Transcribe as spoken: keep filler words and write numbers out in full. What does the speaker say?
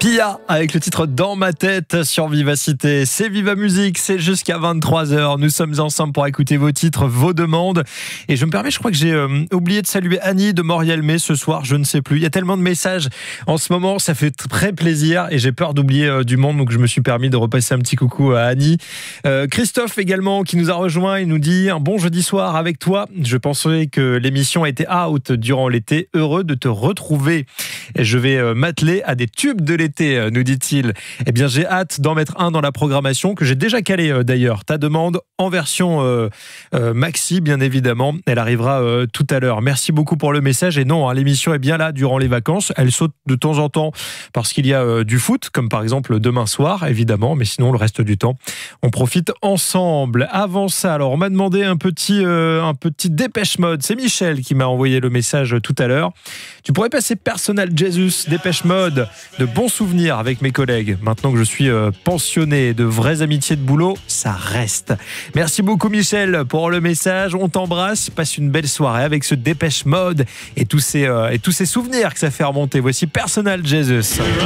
Pia avec le titre Dans ma tête sur Vivacité. C'est Viva Musique, c'est jusqu'à vingt-trois heures. Nous sommes ensemble pour écouter vos titres, vos demandes. Et je me permets, je crois que j'ai euh, oublié de saluer Annie de Morialmé ce soir, je ne sais plus. Il y a tellement de messages en ce moment, ça fait très plaisir et j'ai peur d'oublier euh, du monde, donc je me suis permis de repasser un petit coucou à Annie. Euh, Christophe également qui nous a rejoint, il nous dit un bon jeudi soir avec toi. Je pensais que l'émission était out durant l'été, heureux de te retrouver. Et je vais euh, m'atteler à des tubes de l'été, nous dit-il. Eh bien, j'ai hâte d'en mettre un dans la programmation, que j'ai déjà calé euh, d'ailleurs. Ta demande en version euh, euh, maxi, bien évidemment. Elle arrivera euh, tout à l'heure. Merci beaucoup pour le message. Et non, hein, l'émission est bien là durant les vacances. Elle saute de temps en temps parce qu'il y a euh, du foot, comme par exemple demain soir, évidemment. Mais sinon, le reste du temps, on profite ensemble. Avant ça, alors, on m'a demandé un petit, euh, un petit Dépêche Mode. C'est Michel qui m'a envoyé le message tout à l'heure. Tu pourrais passer Personal Jesus, Dépêche Mode, de bons souvenirs avec mes collègues. Maintenant que je suis euh, pensionné, de vraies amitiés de boulot, ça reste. Merci beaucoup Michel pour le message. On t'embrasse. Passe une belle soirée avec ce Dépêche Mode et tous ces, euh, et tous ces souvenirs que ça fait remonter. Voici Personal Jesus.